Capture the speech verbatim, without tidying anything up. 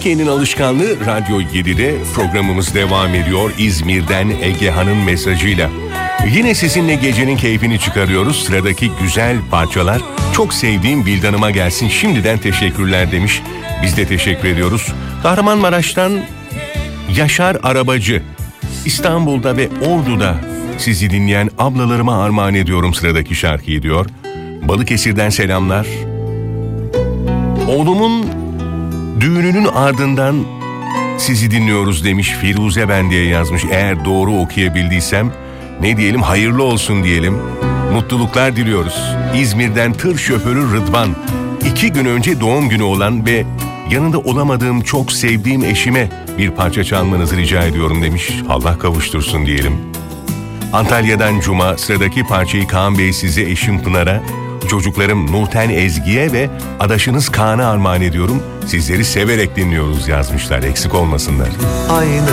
Türkiye'nin alışkanlığı Radyo yedide programımız devam ediyor. İzmir'den Egehan'ın mesajıyla. Yine sizinle gecenin keyfini çıkarıyoruz. Sıradaki güzel parçalar çok sevdiğim Vildan'ıma gelsin. Şimdiden teşekkürler demiş. Biz de teşekkür ediyoruz. Kahramanmaraş'tan Yaşar Arabacı. İstanbul'da ve Ordu'da sizi dinleyen ablalarıma armağan ediyorum sıradaki şarkıyı diyor. Balıkesir'den selamlar. Oğlumun düğününün ardından sizi dinliyoruz demiş. Firuze ben diye yazmış. Eğer doğru okuyabildiysem ne diyelim, hayırlı olsun diyelim. Mutluluklar diliyoruz. İzmir'den tır şoförü Rıdvan. İki gün önce doğum günü olan ve yanında olamadığım çok sevdiğim eşime bir parça çalmanızı rica ediyorum demiş. Allah kavuştursun diyelim. Antalya'dan Cuma, sıradaki parçayı Kaan Bey size, eşim Pınar'a, çocuklarım Nurten Ezgi'ye ve adaşınız Kaan'a armağan ediyorum. Sizleri severek dinliyoruz yazmışlar, eksik olmasınlar. Aynı